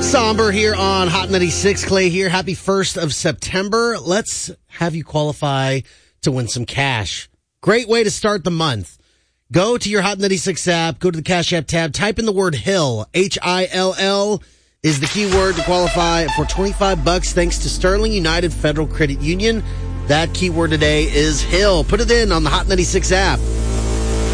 Somber here on Hot 96. Clay here. Happy 1st of September. Let's have you qualify to win some cash. Great way to start the month. Go to your Hot 96 app, go to the Cash App tab, type in the word HILL. HILL is the keyword to qualify for $25 thanks to Sterling United Federal Credit Union. That keyword today is HILL. Put it in on the Hot 96 app.